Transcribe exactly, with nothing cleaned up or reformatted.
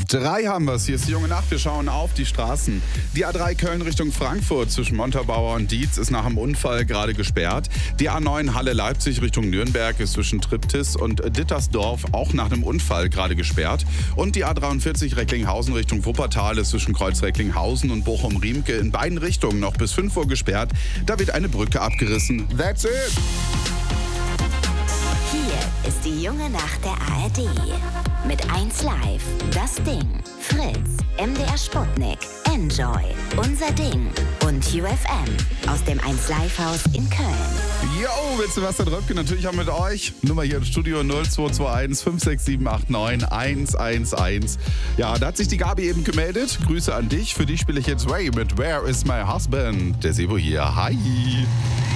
Drei haben wir es. Hier ist die junge Nacht. Wir schauen auf die Straßen. Die A drei Köln Richtung Frankfurt zwischen Montabaur und Dietz ist nach einem Unfall gerade gesperrt. Die A neun Halle Leipzig Richtung Nürnberg ist zwischen Triptis und Dittersdorf auch nach einem Unfall gerade gesperrt. Und die A dreiundvierzig Recklinghausen Richtung Wuppertal ist zwischen Kreuz Recklinghausen und Bochum-Riemke in beiden Richtungen noch bis fünf Uhr gesperrt. Da wird eine Brücke abgerissen. That's it! Hier ist die junge Nacht der A R D. Mit eins Live, Das Ding, Fritz, M D R Sputnik, Enjoy, Unser Ding und U F M aus dem eins Live Haus in Köln. Yo, willst du was da drücken? Natürlich auch mit euch. Nummer hier im Studio null zwei zwei eins fünf sechs sieben acht neun eins eins eins. Ja, da hat sich die Gabi eben gemeldet. Grüße an dich. Für dich spiele ich jetzt Ray mit Where is my husband? Der Sebo hier. Hi.